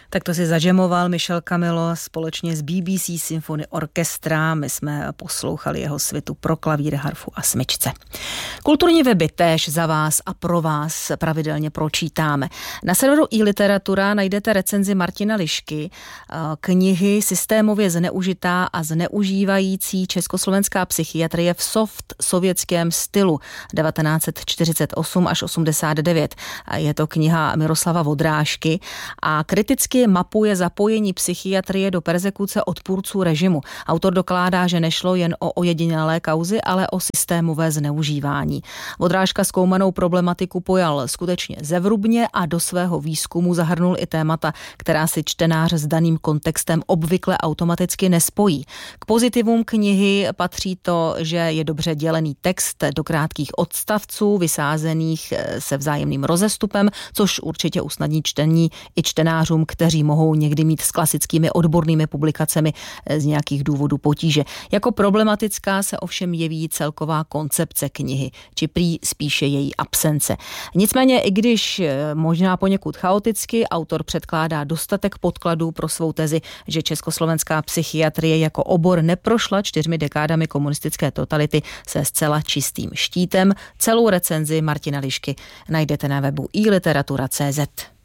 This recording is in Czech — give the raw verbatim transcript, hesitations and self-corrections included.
Tak to si zažemoval Michel Camilo společně s B B C Symphony Orchestra. My jsme poslouchali jeho svitu pro klavír, harfu a smyčce. Kulturní weby též za vás a pro vás pravidelně pročítáme. Na serveru iLiteratura najdete recenzi Martina Lišky, knihy Systémově zneužitá a zneužívající československá psychiatrie v soft sovětském stylu devatenáct set čtyřicet osm až osmdesát devět. Je to kniha Miroslava Vodrážky a kriticky mapuje zapojení psychiatrie do perzekuce odpůrců režimu. Autor dokládá, že nešlo jen o ojedinělé kauzy, ale o systémové zneužívání. Vodrážka zkoumanou problematiku pojal skutečně zevrubně a do svého výzkumu zahrnul i témata, která si čtenář s daným kontextem obvykle automaticky nespojí. K pozitivům knihy patří to, že je dobře dělený text do krátkých odstavců, vysázených se vzájemným rozestupem, což určitě usnadní čtení i čtenářům, kteří mohou někdy mít s klasickými odbornými publikacemi z nějakých důvodů potíže. Jako problematická se ovšem jeví celková koncepce knihy, či prý spíše její absence. Nicméně, i když možná poněkud chaoticky, autor předkládá dostatek podkladů pro svou tezi, že československá psychiatrie jako obor neprošla čtyřmi dekádami komunistické totality se zcela čistým štítem. Celou recenzi Martina Lišky najdete na webu i literatura tečka cé zet.